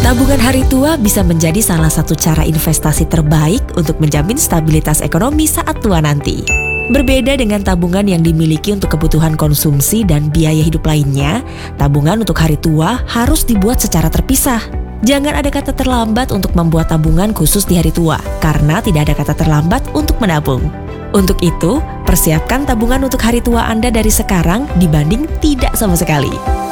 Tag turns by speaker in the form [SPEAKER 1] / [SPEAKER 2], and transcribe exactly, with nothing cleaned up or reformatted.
[SPEAKER 1] Tabungan hari tua bisa menjadi salah satu cara investasi terbaik untuk menjamin stabilitas ekonomi saat tua nanti. Berbeda dengan tabungan yang dimiliki untuk kebutuhan konsumsi dan biaya hidup lainnya, tabungan untuk hari tua harus dibuat secara terpisah. Jangan ada kata terlambat untuk membuat tabungan khusus di hari tua, karena tidak ada kata terlambat untuk menabung. Untuk itu, persiapkan tabungan untuk hari tua Anda dari sekarang dibanding tidak sama sekali.